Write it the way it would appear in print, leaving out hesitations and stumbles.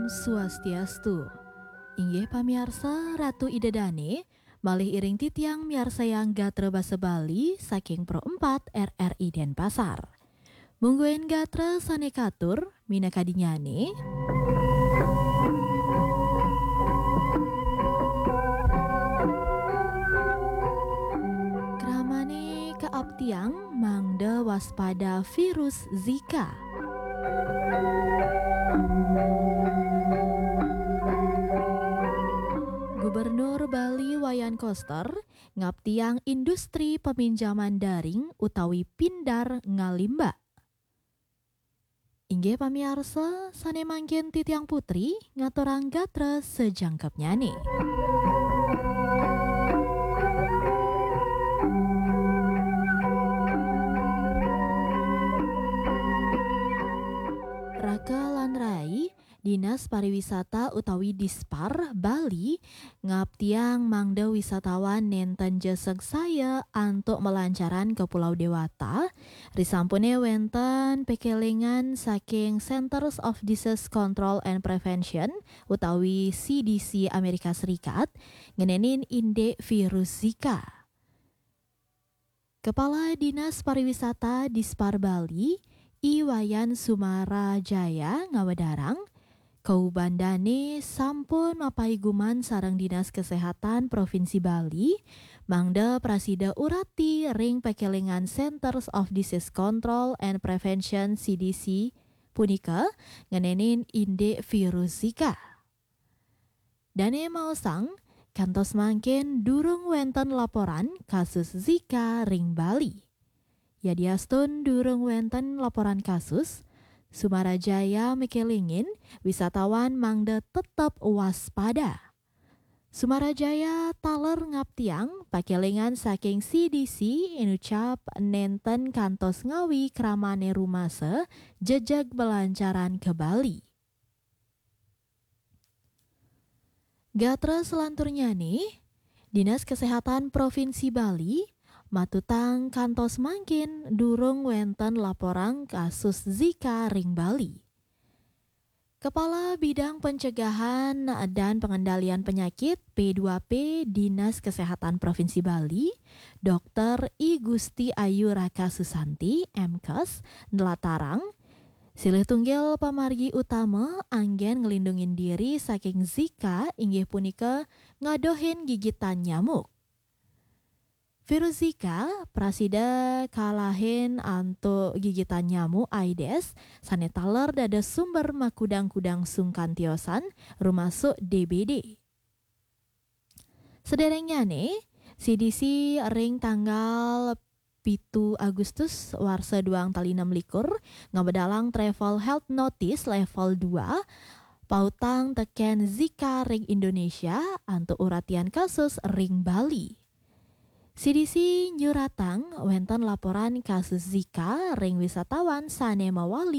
Swastiastu. Inggih pamiarsa Ratu Ida Dane malih iring titiang miarsa yang gatre basa Bali saking Pro 4 RRI Denpasar. Mungguen gatre sanekatur mina kadinyane. Kramane kaaptiang mangda waspada virus Zika. Gubernur Bali Wayan Koster ngaptiang industri peminjaman daring utawi pindar ngalimba. Inggih pamiarsa sane mangkin titiang putri ngaturang gatre sejangkepnya nih. Raka lan Rai Dinas Pariwisata utawi Dispar Bali ngaptiang mangda wisatawan nenten jeseg saya antuk melancaran ke Pulau Dewata. Risampune wenten pekelingan saking Centers of Disease Control and Prevention utawi CDC Amerika Serikat ngenenin indek virus Zika. Kepala Dinas Pariwisata Dispar Bali Iwayan Sumarajaya ngawedarang Kaubandane sampun mapaiguman sareng Dinas Kesehatan Provinsi Bali mangda prasida urati ring pekelingan Centers of Disease Control and Prevention CDC punika ngenenin indek virus Zika. Dane maosang kantos mangkin durung wenten laporan kasus Zika ring Bali. Yadiastun durung wenten laporan kasus, Sumarajaya mekelingin wisatawan mangda tetap waspada. Sumarajaya taler ngaptiang pakelingan saking CDC inucap nenten kantos ngawi kramane rumase jejeg belancaran ke Bali. Gatra selanturnya nih, Dinas Kesehatan Provinsi Bali matutang kantos mangkin durung wenten laporan kasus Zika ring Bali. Kepala Bidang Pencegahan dan Pengendalian Penyakit P2P Dinas Kesehatan Provinsi Bali, Dr. I Gusti Ayu Raka Susanti, MKes, nelatarang, silih tunggil pamargi utama anggen ngelindungin diri saking Zika inggih punika ngadohin gigitan nyamuk. Virus Zika prasida kalahin antuk gigitan nyamuk Aedes sanetaler dada sumber makudang-kudang sungkan tiosan rumasuk DBD. Sederengnya nih, CDC ring tanggal 7 Agustus warsa 2 likur ngabedalang travel health notice level 2 pautang teken Zika ring Indonesia antuk uratian kasus ring Bali. CDC nyuratang wenten laporan kasus Zika ring wisatawan sane mawali